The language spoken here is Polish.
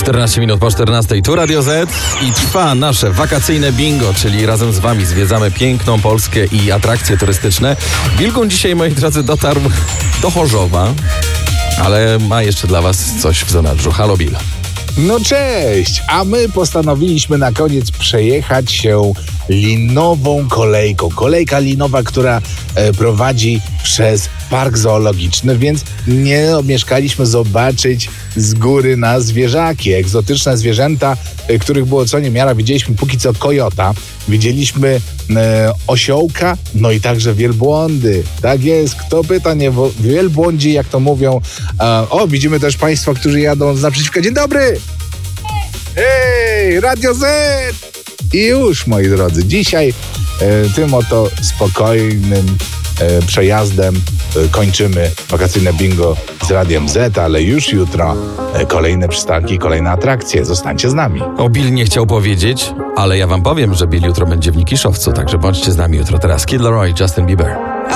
14 minut po 14. Tu Radio Z i trwa nasze wakacyjne bingo, czyli razem z wami zwiedzamy piękną Polskę i atrakcje turystyczne. Wilgun dzisiaj, moi drodzy, dotarł do Chorzowa, ale ma jeszcze dla was coś w zanadrzu. Halo, Bill. No cześć, a my postanowiliśmy na koniec przejechać się linową kolejką. Kolejka linowa, która prowadzi przez park zoologiczny, więc nie omieszkaliśmy zobaczyć z góry na zwierzaki. Egzotyczne zwierzęta, których było co niemiara. Widzieliśmy póki co kojota, widzieliśmy osiołka, no i także wielbłądy. Tak jest, kto pyta, nie wielbłądzi, jak to mówią. Widzimy też państwa, którzy jadą z naprzeciwka. Dzień dobry! Hej, Radio Z! I już, moi drodzy, dzisiaj tym oto spokojnym przejazdem kończymy wakacyjne bingo z Radiem Z, ale już jutro kolejne przystanki, kolejne atrakcje. Zostańcie z nami. Bill nie chciał powiedzieć, ale ja wam powiem, że Bill jutro będzie w Nikiszowcu, także bądźcie z nami jutro. Teraz Kid Laroi, Justin Bieber.